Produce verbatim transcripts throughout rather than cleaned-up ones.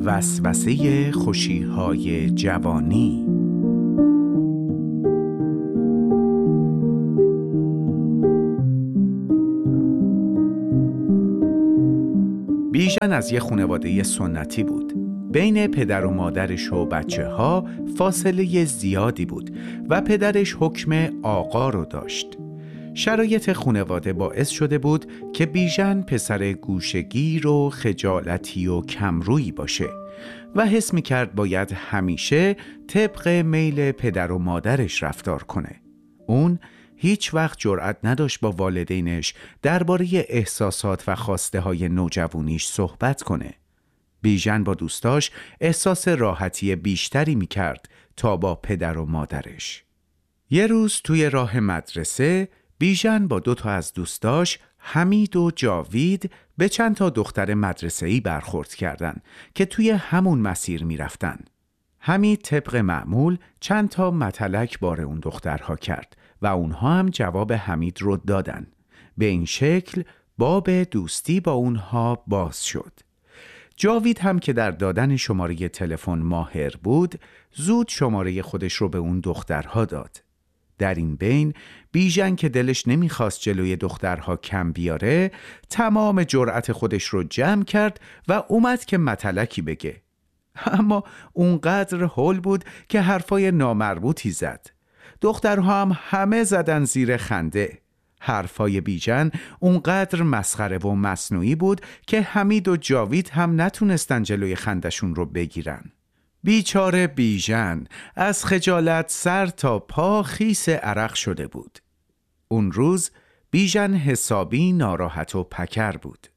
وسوسه خوشی‌های جوانی. بیژن از یه خانواده سنتی بود. بین پدر و مادرش و بچه ها فاصله زیادی بود و پدرش حکم آقا رو داشت. شرایط خانواده باعث شده بود که بیژن پسر گوشه‌گیر و خجالتی و کمرویی باشه و حس می‌کرد باید همیشه طبق میل پدر و مادرش رفتار کنه. اون هیچ وقت جرأت نداشت با والدینش درباره احساسات و خواسته های نوجوانیش صحبت کنه. بیژن با دوستاش احساس راحتی بیشتری میکرد تا با پدر و مادرش. یه روز توی راه مدرسه بیژن با دو تا از دوستاش حمید و جاوید به چند تا دختر مدرسه‌ای برخورد کردن که توی همون مسیر میرفتن. حمید طبق معمول چند تا متلک بار اون دخترها کرد و اونها هم جواب حمید رو دادن. به این شکل باب دوستی با اونها باز شد. جاوید هم که در دادن شماره تلفن ماهر بود، زود شماره خودش رو به اون دخترها داد. در این بین بیژن که دلش نمیخواست جلوی دخترها کم بیاره، تمام جرأت خودش رو جمع کرد و اومد که متلکی بگه. اما اونقدر هول بود که حرفای نامربوطی زد. دخترها هم همه زدن زیر خنده. حرفای بیژن اونقدر مسخره و مصنوعی بود که حمید و جاوید هم نتونستن جلوی خندشون رو بگیرن. بیچاره بیژن از خجالت سر تا پا خیس عرق شده بود. اون روز بیژن حسابی ناراحت و پکر بود.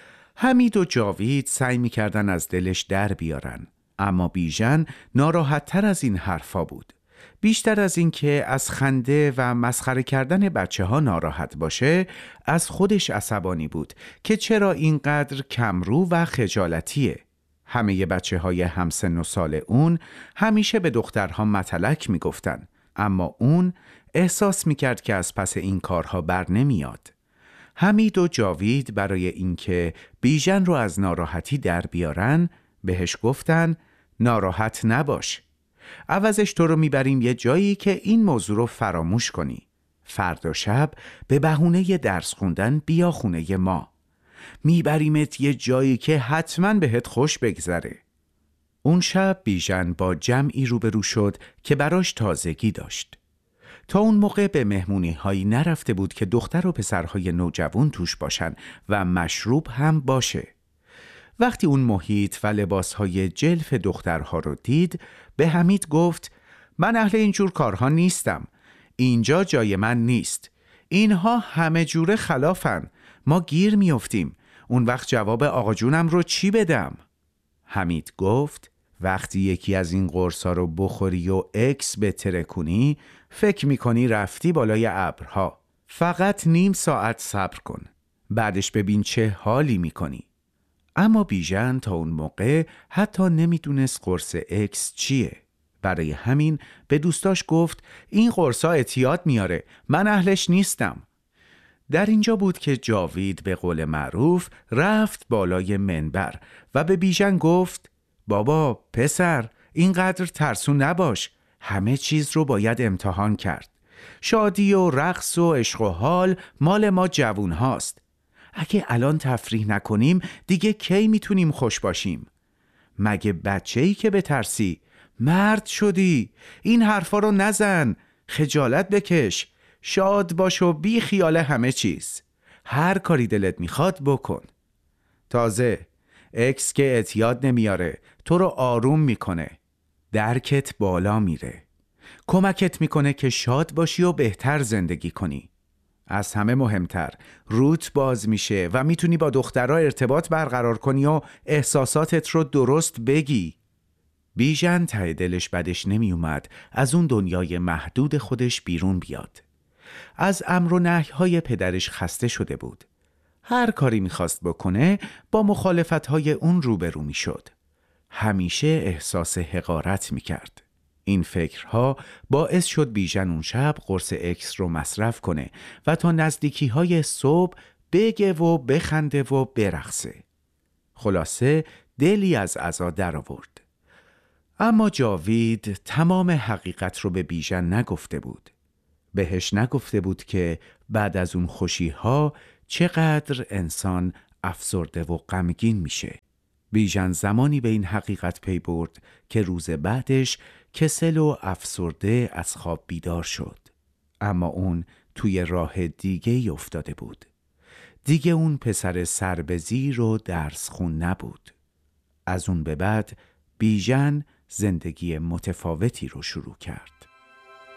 حمید و جاوید سعی می‌کردن از دلش در بیارن، اما بیژن ناراحت تر از این حرفا بود. بیشتر از این که از خنده و مسخره کردن بچه ها ناراحت باشه، از خودش عصبانی بود که چرا اینقدر کمرو و خجالتیه. همه بچه های همسن و سال اون همیشه به دخترها متلک میگفتن، اما اون احساس میکرد که از پس این کارها بر نمیاد. حمید و جاوید برای اینکه بیژن رو از ناراحتی در بیارن بهش گفتن ناراحت نباش، عوضش تو رو میبریم یه جایی که این موضوع رو فراموش کنی. فردا شب به بهونه درس خوندن بیا خونه ما. میبریمت یه جایی که حتما بهت خوش بگذره. اون شب بیژن با جمعی روبرو شد که براش تازگی داشت. تا اون موقع به مهمونی هایی نرفته بود که دختر و پسرهای نوجوان توش باشن و مشروب هم باشه. وقتی اون محیط و لباسهای جلف دخترها رو دید، به حمید گفت من اهل اینجور کارها نیستم. اینجا جای من نیست. اینها همه جوره خلافن. ما گیر میافتیم. اون وقت جواب آقا جونم رو چی بدم؟ حمید گفت وقتی یکی از این قرصا رو بخوری و اکس بتره کنی، فکر میکنی رفتی بالای ابرها. فقط نیم ساعت صبر کن. بعدش ببین چه حالی میکنی. اما بیژن تا اون موقع حتی نمیدونست قرص اکس چیه. برای همین به دوستاش گفت این قرصا اعتیاد میاره، من اهلش نیستم. در اینجا بود که جاوید به قول معروف رفت بالای منبر و به بیژن گفت بابا پسر اینقدر ترسون نباش، همه چیز رو باید امتحان کرد. شادی و رقص و عشق و حال مال ما جوون هاست. اگه الان تفریح نکنیم دیگه کی میتونیم خوش باشیم؟ مگه بچه‌ای که بترسی؟ مرد شدی، این حرفا رو نزن، خجالت بکش، شاد باش و بی خیال همه چیز. هر کاری دلت میخواد بکن. تازه اکس که اعتیاد نمیاره، تو رو آروم میکنه، درکت بالا میره، کمکت میکنه که شاد باشی و بهتر زندگی کنی. از همه مهمتر روت باز میشه و میتونی با دخترها ارتباط برقرار کنی و احساساتت رو درست بگی. بیژن ته دلش بدش نمی اومد از اون دنیای محدود خودش بیرون بیاد. از امر و نهی‌های پدرش خسته شده بود. هر کاری میخواست بکنه با مخالفت‌های اون روبرو میشد. همیشه احساس حقارت میکرد. این فکرها باعث شد بیژن اون شب قرص اکس رو مصرف کنه و تا نزدیکی های صبح بگه و بخنده و برقصه. خلاصه دلی از عزا در آورد. اما جاوید تمام حقیقت رو به بیژن نگفته بود. بهش نگفته بود که بعد از اون خوشی‌ها چقدر انسان افسرده و غمگین میشه. بیژن زمانی به این حقیقت پی برد که روز بعدش کسل و افسرده از خواب بیدار شد. اما اون توی راه دیگه ای افتاده بود. دیگه اون پسر سربزیر و درس خون نبود. از اون به بعد بیژن زندگی متفاوتی رو شروع کرد.